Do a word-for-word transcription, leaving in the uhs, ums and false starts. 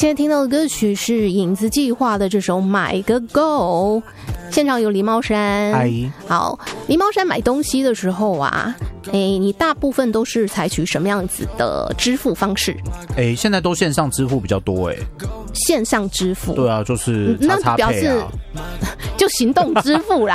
现在听到的歌曲是影子计划的这首《买个够》，现场有狸猫山。 嗨， 好，狸猫山买东西的时候啊，哎，你大部分都是采取什么样子的支付方式？ 哎，现在都线上支付比较多哎。 线上支付， 对啊，就是叉叉配啊， 那表示就行动支付啦。